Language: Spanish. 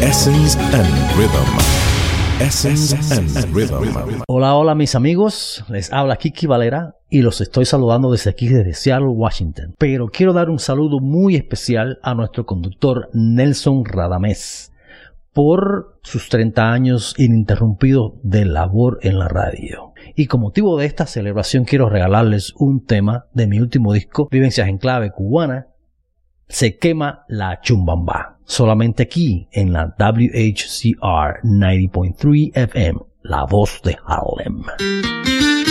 Essence and Rhythm. Essence and Rhythm. Hola mis amigos, les habla Kiki Valera y los estoy saludando desde aquí, desde Seattle, Washington. Pero quiero dar un saludo muy especial a nuestro conductor Nelson Radamés por sus 30 años ininterrumpidos de labor en la radio. Y con motivo de esta celebración quiero regalarles un tema de mi último disco, Vivencias en Clave Cubana, Se Quema la Chumbamba. Solamente aquí en la WHCR 90.3 FM, La Voz de Harlem.